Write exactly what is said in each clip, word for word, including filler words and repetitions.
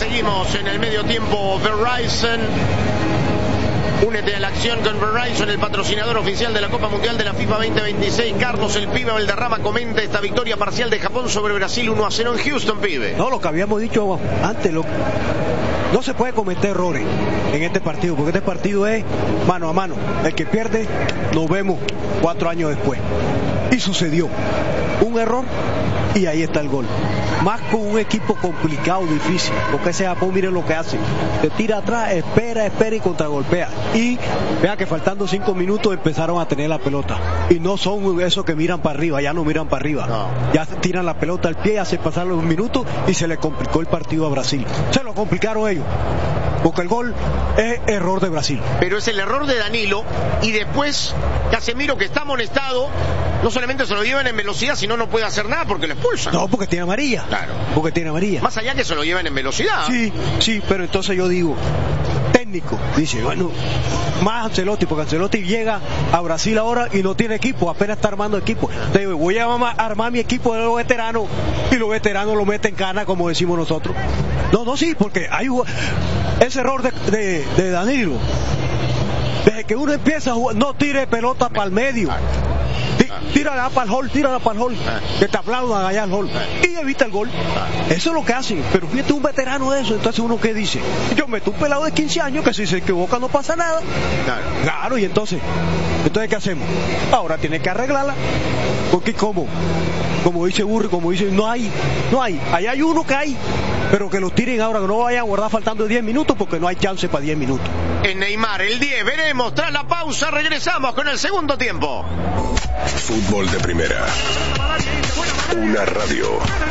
Seguimos en el medio tiempo. Verizon. Únete a la acción con Verizon, el patrocinador oficial de la Copa Mundial de la FIFA veinte veintiséis. Carlos el Pibe Valderrama comenta esta victoria parcial de Japón sobre Brasil uno a cero en Houston, Pibe. No, lo que habíamos dicho antes, lo... no se puede cometer errores en este partido, porque este partido es mano a mano. El que pierde, nos vemos cuatro años después. Y sucedió un error y ahí está el gol. Más con un equipo complicado, difícil, porque ese Japón, miren lo que hace, se tira atrás, espera, espera y contragolpea. Y vean que faltando cinco minutos empezaron a tener la pelota, y no son esos que miran para arriba, ya no miran para arriba, no. Ya tiran la pelota al pie, hace pasar los minutos y se le complicó el partido a Brasil. Se lo complicaron ellos, porque el gol es error de Brasil. Pero es el error de Danilo, y después Casemiro, que está amonestado, no solamente se lo llevan en velocidad, sino no puede hacer nada porque lo expulsan. No, porque tiene amarilla. Claro. Porque tiene amarilla. Más allá que se lo llevan en velocidad. Sí, sí, pero entonces yo digo, técnico, dice, bueno, más Ancelotti, porque Ancelotti llega a Brasil ahora y no tiene equipo, apenas está armando equipo. Entonces voy a armar mi equipo de los veteranos, y los veteranos lo meten en cana, como decimos nosotros. No, no, sí, porque hay ese error de, de, de Danilo. Desde que uno empieza a jugar, no tire pelota para el medio. Tírala para el hall, tírala para el hall, que te aplaudan allá al hall, y evita el gol. Eso es lo que hacen. Pero fíjate, un veterano de eso, entonces uno que dice, yo meto un pelado de quince años que si se equivoca no pasa nada. Claro, claro, y entonces, entonces ¿qué hacemos? Ahora tiene que arreglarla, porque como, como dice Burri, como dice, no hay, no hay, ahí hay uno que hay, pero que los tiren ahora, que no vayan a guardar faltando diez minutos, porque no hay chance para diez minutos. En Neymar, el diez, veremos, tras la pausa regresamos con el segundo tiempo. Fútbol de primera. Una radio.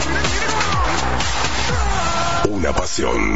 Una pasión.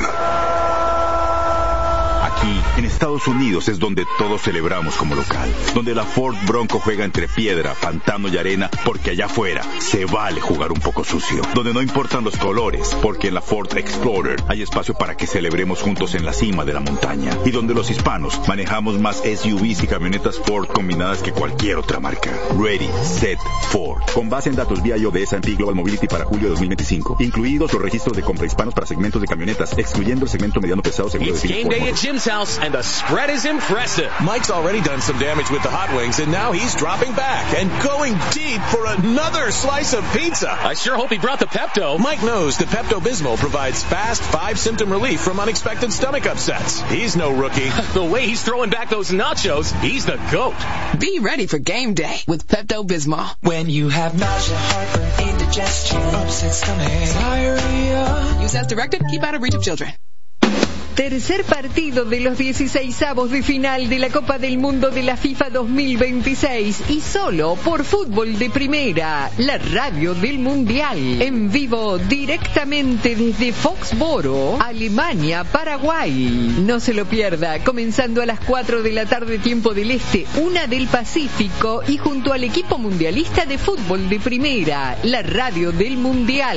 Aquí, en Estados Unidos, es donde todos celebramos como local. Donde la Ford Bronco juega entre piedra, pantano y arena, porque allá afuera se vale jugar un poco sucio. Donde no importan los colores, porque en la Ford Explorer hay espacio para que celebremos juntos en la cima de la montaña. Y donde los hispanos manejamos más S U Vs y camionetas Ford combinadas que cualquier otra marca. Ready, Set, Ford. Con base en datos vía I O de S and P Global Mobility para julio de dos mil veinticinco. Incluidos los registros de compra hispanos para segmentos de camionetas, excluyendo el segmento mediano pesado seguro de Philip house, and the spread is impressive. Mike's already done some damage with the hot wings, and now he's dropping back and going deep for another slice of pizza. I sure hope he brought the Pepto. Mike knows that Pepto-Bismol provides fast five-symptom relief from unexpected stomach upsets. He's no rookie. The way he's throwing back those nachos, he's the GOAT. Be ready for game day with Pepto-Bismol. When you have nausea, heartburn, indigestion, upset stomach, diarrhea. Use as directed. Keep out of reach of children. Tercer partido de los dieciseisavos de final de la Copa del Mundo de la FIFA dos mil veintiséis y solo por Fútbol de Primera, la radio del Mundial. En vivo directamente desde Foxboro, Alemania, Paraguay. No se lo pierda, comenzando a las cuatro de la tarde tiempo del Este, una del Pacífico y junto al equipo mundialista de Fútbol de Primera, la radio del Mundial.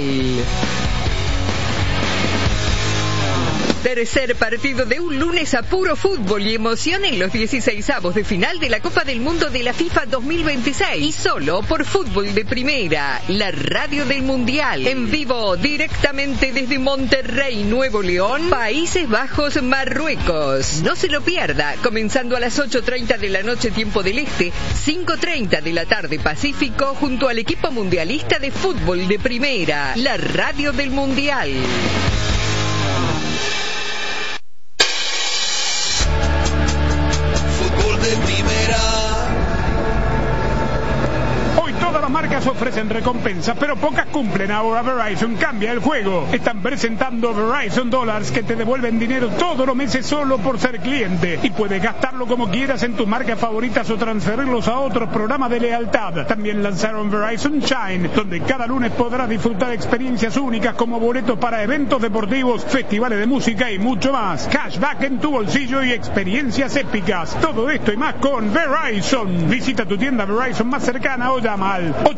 Tercer partido de un lunes a puro fútbol y emoción en los dieciseisavos de final de la Copa del Mundo de la FIFA dos mil veintiséis. Y solo por Fútbol de Primera, la radio del Mundial. En vivo, directamente desde Monterrey, Nuevo León, Países Bajos, Marruecos. No se lo pierda, comenzando a las ocho treinta de la noche tiempo del Este, cinco treinta de la tarde Pacífico, junto al equipo mundialista de Fútbol de Primera, la radio del Mundial. Marcas ofrecen recompensas, pero pocas cumplen. Ahora Verizon cambia el juego. Están presentando Verizon Dollars, que te devuelven dinero todos los meses solo por ser cliente. Y puedes gastarlo como quieras en tus marcas favoritas o transferirlos a otros programas de lealtad. También lanzaron Verizon Shine, donde cada lunes podrás disfrutar experiencias únicas como boletos para eventos deportivos, festivales de música y mucho más. Cashback en tu bolsillo y experiencias épicas. Todo esto y más con Verizon. Visita tu tienda Verizon más cercana o llama al ocho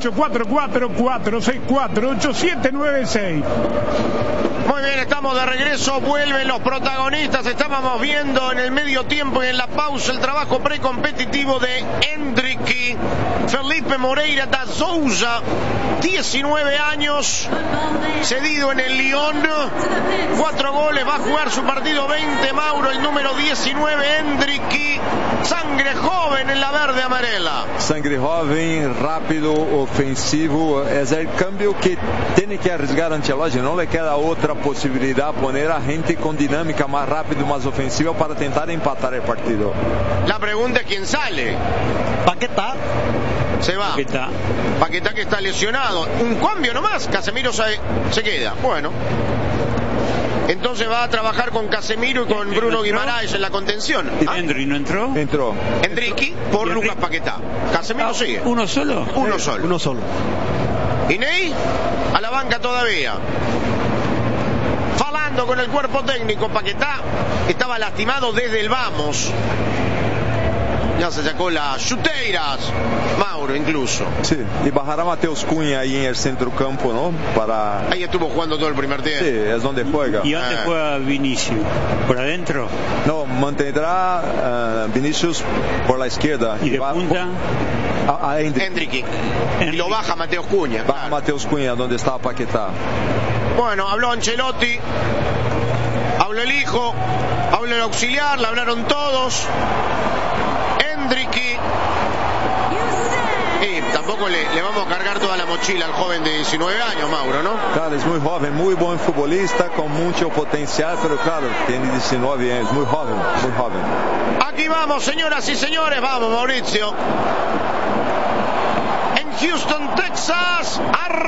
ocho cuatro cuatro, cuatro seis cuatro, ocho siete nueve seis. Muy bien, estamos de regreso, vuelven los protagonistas. Estábamos viendo en el medio tiempo y en la pausa el trabajo precompetitivo de Hendricky. Felipe Moreira da Souza, diecinueve años, cedido en el Lyon, cuatro goles, va a jugar su partido veinte, Mauro, el número diecinueve, Hendricky, sangre joven en la verde amarela. Sangre joven, rápido, ofensivo, es el cambio que tiene que arriesgar Ancelotti, no le queda otra posibilidad, poner a gente con dinámica más rápido, más ofensiva para tentar empatar el partido. La pregunta es quién sale. Paquetá. Se va. Paquetá. Paquetá que está lesionado. Un cambio nomás. Casemiro se, se queda. Bueno. Entonces va a trabajar con Casemiro y con Bruno Guimaraes en la contención. ¿Ah? ¿Hendry no entró? Entró. Hendricky por Lucas Paquetá. Casemiro ah, sigue. ¿Uno solo? Uno eh, solo. Uno solo. Y Ney a la banca todavía. Falando con el cuerpo técnico. Paquetá estaba lastimado desde el vamos. Ya se sacó las chuteiras, Mauro incluso. Sí, y bajará Mateus Cunha ahí en el centro campo, ¿no? Para... Ahí estuvo jugando todo el primer tiempo. Sí, es donde juega. ¿Y dónde eh. juega Vinicius? ¿Por adentro? No, mantendrá uh, Vinicius por la izquierda. ¿Y de va, punta? A, a Hendricky. Y lo baja Mateus Cunha. Baja claro. Mateus Cunha, donde estaba Paquetá. Bueno, habló Ancelotti, habló el hijo, habló el auxiliar, le hablaron todos. Hendricky. Y tampoco le, le vamos a cargar toda la mochila al joven de diecinueve años, Mauro, ¿no? Claro, es muy joven, muy buen futbolista, con mucho potencial, pero claro, tiene diecinueve años, muy joven, muy joven. Aquí vamos, señoras y señores, vamos, Mauricio. En Houston, Texas,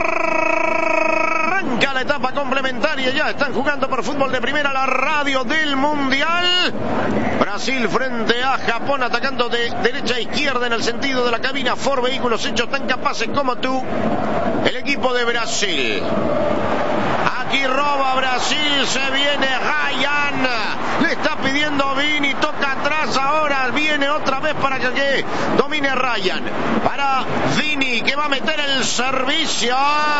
arranca la etapa complementaria, ya están jugando por fútbol de primera la radio del Mundial. Brasil frente a Japón, atacando de derecha a izquierda en el sentido de la cabina. Ford, vehículos hechos tan capaces como tú. El equipo de Brasil. Aquí roba Brasil, se viene Ryan. Le está pidiendo Vini, toca atrás ahora. Viene otra vez para que domine Ryan. Para Vini, que va a meter el servicio.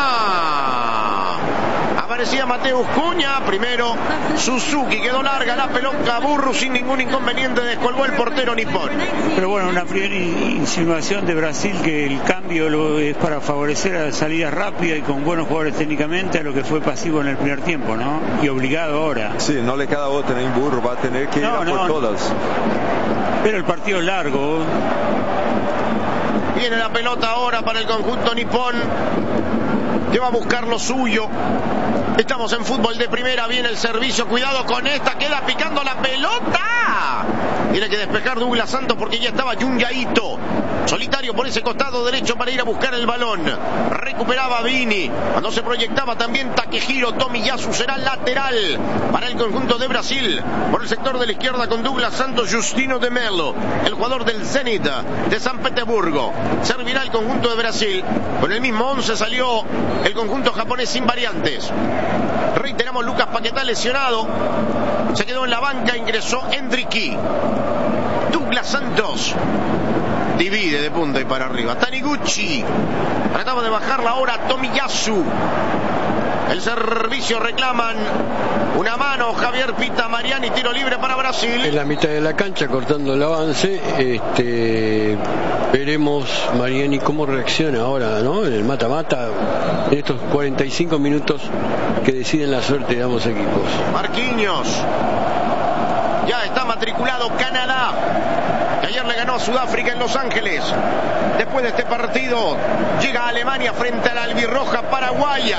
Aparecía Mateus Cunha, primero Suzuki, quedó larga la pelota, Burru sin ningún inconveniente, descolgó el portero nipón. Pero bueno, una primera insinuación de Brasil que el cambio lo es para favorecer a la salida rápida y con buenos jugadores técnicamente a lo que fue pasivo en el primer tiempo, ¿no? Y obligado ahora. Sí, no le queda otra en Burru, va a tener que ir no, a no, por todas. Pero el partido es largo. Viene la pelota ahora para el conjunto nipón, que va a buscar lo suyo. Estamos en fútbol de primera, viene el servicio, cuidado con esta, queda picando la pelota. Tiene que despejar Douglas Santos porque ya estaba Junyaito, solitario por ese costado derecho para ir a buscar el balón. Recuperaba Vini, cuando se proyectaba también Takehiro Tomiyasu, será lateral para el conjunto de Brasil. Por el sector de la izquierda con Douglas Santos, Justino de Melo, el jugador del Zenit de San Petersburgo. Servirá el conjunto de Brasil. Con el mismo once salió el conjunto japonés sin variantes. Reiteramos, Lucas Paquetá lesionado, se quedó en la banca, ingresó Hendricky. Douglas Santos divide de punta y para arriba. Taniguchi trataba de bajar la hora. Tomiyasu. El servicio, reclaman una mano. Javier Pita Mariani, tiro libre para Brasil. En la mitad de la cancha, cortando el avance. Este, veremos Mariani cómo reacciona ahora, ¿no? En el mata-mata, en estos cuarenta y cinco minutos que deciden la suerte de ambos equipos. Marquinhos. Ya está matriculado Canadá, que ayer le ganó a Sudáfrica en Los Ángeles. Después de este partido llega a Alemania frente a la albirroja paraguaya.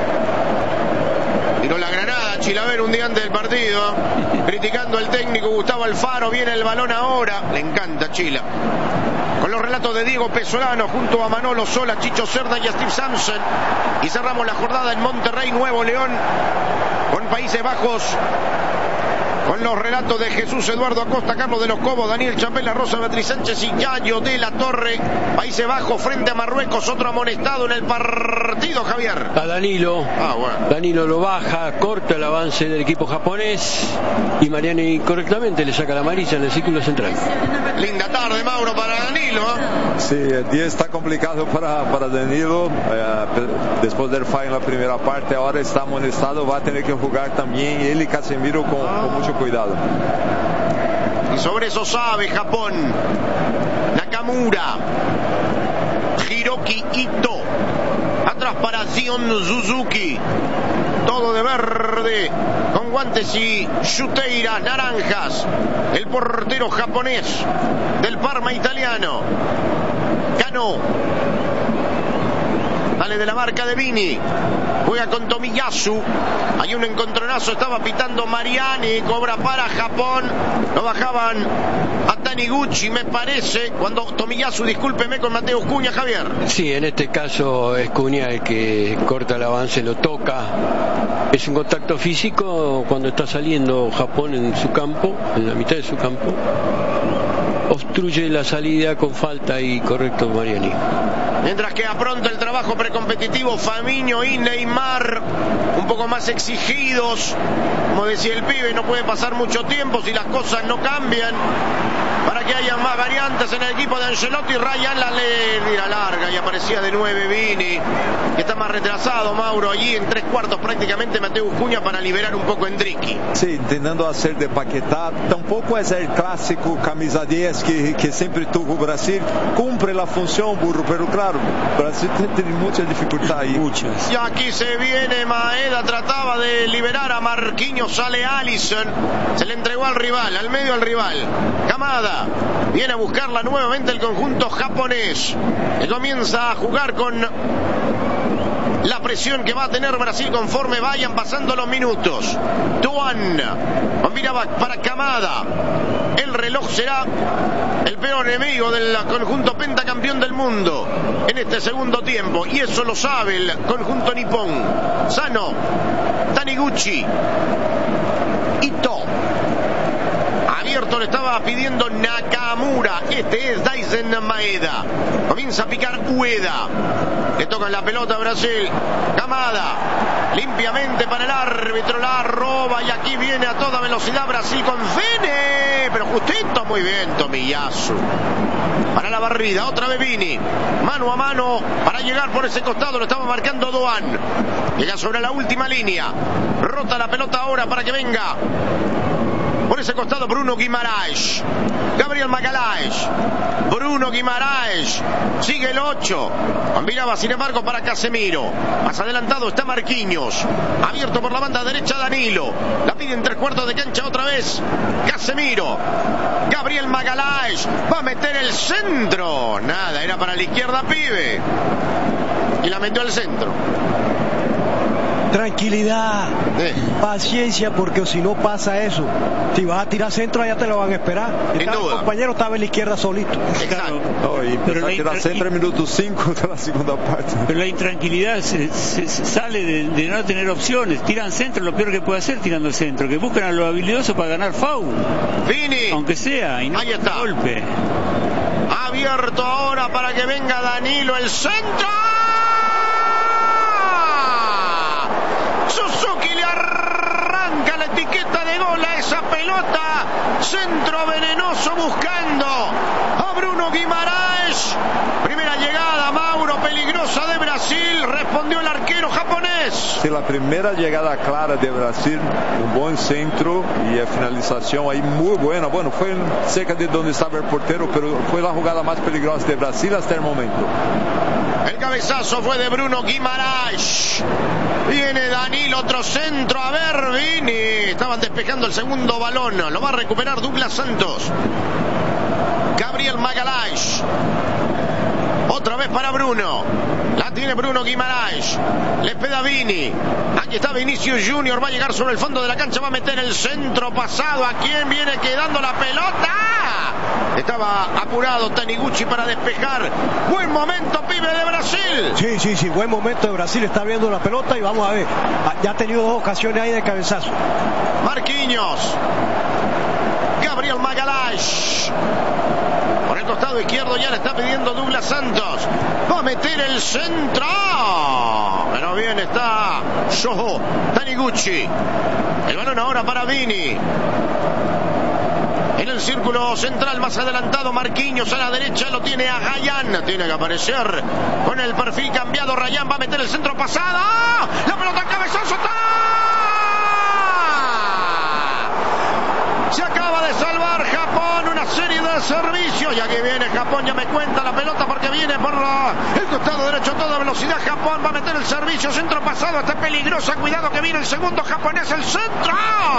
Tiró la granada Chilaver un día antes del partido, criticando al técnico Gustavo Alfaro. Viene el balón ahora, le encanta Chila. Con los relatos de Diego Pesolano junto a Manolo Sola, Chicho Cerda y a Steve Sampson. Y cerramos la jornada en Monterrey, Nuevo León, con Países Bajos Con los relatos de Jesús Eduardo Acosta, Carlos de los Cobos, Daniel Chapela, Rosa Beatriz Sánchez y Yayo de la Torre. Países Bajos frente a Marruecos, otro amonestado en el partido, Javier. A Danilo. Ah, bueno. Danilo lo baja, corta el avance del equipo japonés y Mariani correctamente le saca la amarilla en el círculo central. Linda tarde, Mauro, para Danilo. Sí, el día está complicado para, para Danilo. Eh, después del fallo en la primera parte, ahora está amonestado, va a tener que jugar también él y Casemiro con, con mucho cuidado. Y sobre eso sabe Japón. Nakamura, Hiroki Ito, atrás para Zion Suzuki, todo de verde, con guantes y chuteiras naranjas, el portero japonés del Parma italiano, Cano, sale de la marca de Vini, juega con Tomiyasu, hay un encontronazo, estaba pitando Mariani, cobra para Japón, lo bajaban a Taniguchi, me parece, cuando Tomiyasu, discúlpeme, con Mateo Cunha, Javier. Sí, en este caso es Cunha el que corta el avance, lo toca, es un contacto físico cuando está saliendo Japón en su campo, en la mitad de su campo, obstruye la salida con falta y correcto Mariani. Mientras que apronta el trabajo precompetitivo Fabinho y Neymar, un poco más exigidos. Como decía el pibe, no puede pasar mucho tiempo si las cosas no cambian, para que haya más variantes en el equipo de Ancelotti. Ryan la le la larga y aparecía de nueve Vini, que está más retrasado, Mauro, allí en tres cuartos prácticamente Mateo Cunha para liberar un poco a Endrick. Sí, intentando hacer de Paquetá. Tampoco es el clásico camisa diez que, que siempre tuvo Brasil. Cumple la función, burro, pero claro, Brasil tiene mucha dificultad ahí. Muchas. Y aquí se viene Maeda, trataba de liberar a Marquinhos, sale Alisson, se le entregó al rival, al medio al rival. Kamada viene a buscarla nuevamente el conjunto japonés, que comienza a jugar con la presión que va a tener Brasil conforme vayan pasando los minutos. Tuan combinaba para Kamada. El reloj será el peor enemigo del conjunto pentacampeón del mundo en este segundo tiempo, y eso lo sabe el conjunto nipón. Sano, Taniguchi, Ito. Abierto le estaba pidiendo Nakamura. Este es Daisen Maeda. Comienza a picar Ueda. Le tocan la pelota a Brasil. Kamada. Limpiamente para el árbitro. La roba. Y aquí viene a toda velocidad Brasil con Fene. Pero justito. Muy bien Tomiyasu. Para la barrida. Otra vez Vini. Mano a mano. Para llegar por ese costado. Lo estaba marcando Doan. Llega sobre la última línea. Rota la pelota ahora para que venga por ese costado Bruno Guimaraes, Gabriel Magalhães, Bruno Guimaraes, sigue el ocho, combinaba sin embargo para Casemiro, más adelantado está Marquinhos, abierto por la banda derecha Danilo, la pide en tres cuartos de cancha otra vez Casemiro, Gabriel Magalhães, va a meter el centro, nada, era para la izquierda pibe, y la metió al centro. Tranquilidad, eh. paciencia, porque si no pasa eso, si vas a tirar centro allá te lo van a esperar. Sin el duda. compañero estaba en la izquierda solito. Exacto. Oh, y pero a tirar centro en minuto cinco de la segunda parte. Pero la intranquilidad se, se, se sale de, de no tener opciones. Tiran centro, lo peor que puede hacer tirando centro, que buscan a los habilidosos para ganar foul. Vini, aunque sea, y no ahí está. Golpe. Abierto ahora para que venga Danilo, el centro. Suzuki le arranca la etiqueta de gol a esa pelota. Centro venenoso buscando a Bruno Guimaraes. Primera llegada, Mauro, peligrosa de Brasil. Respondió el arquero japonés. Sí, la primera llegada clara de Brasil, un buen centro y la finalización ahí muy buena. Bueno, fue cerca de donde estaba el portero, pero fue la jugada más peligrosa de Brasil hasta el momento. El cabezazo fue de Bruno Guimaraes. Viene Danilo, otro centro. A ver, Vini. Estaban despejando el segundo balón. Lo va a recuperar Douglas Santos. Gabriel Magalhães. Otra vez para Bruno. La tiene Bruno Guimaraes. Le pega Vini. Aquí está Vinicius Junior. Va a llegar sobre el fondo de la cancha. Va a meter el centro pasado. ¿A quién viene quedando la pelota? Estaba apurado Taniguchi para despejar. Buen momento, pibe de Brasil. Sí, sí, sí. Buen momento de Brasil. Está viendo la pelota y vamos a ver. Ya ha tenido dos ocasiones ahí de cabezazo. Marquinhos. Gabriel Magalhães. Por el costado izquierdo ya le está pidiendo Douglas Santos. Va a meter el centro. Pero bien está Shoho Taniguchi. El balón ahora para Vini. En el círculo central más adelantado Marquinhos a la derecha lo tiene a Rayán. Tiene que aparecer con el perfil cambiado. Rayán va a meter el centro pasado. La pelota cabezazo. Se acaba de salvar Japón, una serie de servicios. Y aquí viene Japón, ya me cuenta la pelota porque viene por la, el costado derecho a toda velocidad. Japón va a meter el servicio, centro pasado, está peligrosa. Cuidado que viene el segundo japonés, el centro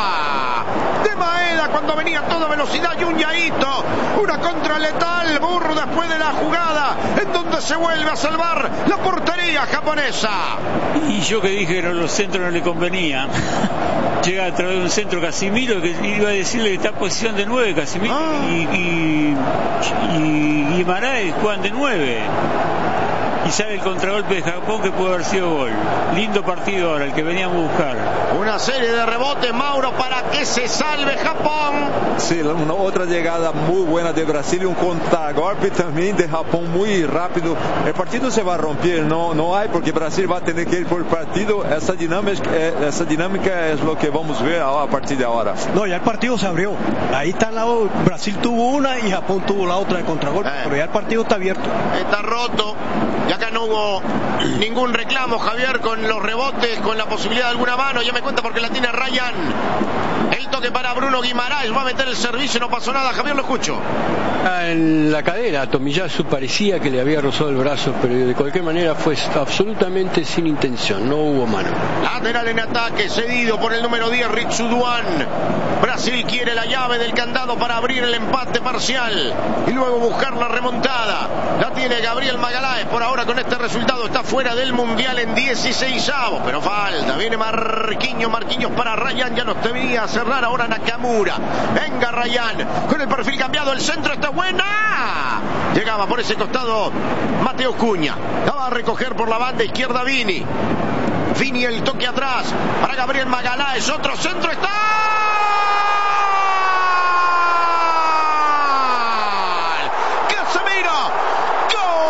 de Maeda cuando venía a toda velocidad. Y un Yaito, una contra letal. Burro después de la jugada en donde se vuelve a salvar la portería japonesa. Y yo que dije que los centros no le convenía. Llega a través de un centro Casimiro que iba a decirle que está en posición de nueve Casimiro ah. y, y, y Guimaraes juegan de nueve. Y sale el contragolpe de Japón que puede haber sido gol. Lindo partido ahora, el que veníamos a buscar. Una serie de rebotes, Mauro, para que se salve Japón. Sí, una otra llegada muy buena de Brasil y un contragolpe también de Japón muy rápido. El partido se va a romper, no, no hay, porque Brasil va a tener que ir por el partido. Esa dinámica, esa dinámica es lo que vamos a ver a partir de ahora. No, ya el partido se abrió. Ahí está el lado, Brasil tuvo una y Japón tuvo la otra de contragolpe, eh. pero ya el partido está abierto. Está roto. Y acá no hubo ningún reclamo, Javier, con los rebotes, con la posibilidad de alguna mano. Ya me cuenta porque la tiene Ryan. El toque para Bruno Guimaraes. Va a meter el servicio, no pasó nada. Javier, lo escucho. En la cadera, Tomiyasu parecía que le había rozado el brazo, pero de cualquier manera fue absolutamente sin intención. No hubo mano. Lateral en ataque, cedido por el número diez, Ritsuduan. Brasil quiere la llave del candado para abrir el empate parcial y luego buscar la remontada. La tiene Gabriel Magalhães. Por ahora con este resultado está fuera del Mundial en dieciseisavos, pero falta. Viene Marquinhos, Marquinhos para Ryan, ya nos debía cerrar ahora Nakamura. Venga Ryan, con el perfil cambiado, el centro está buena. Llegaba por ese costado Mateo Cunha. La va a recoger por la banda izquierda Vini. Vini el toque atrás para Gabriel Magalhães, otro centro está.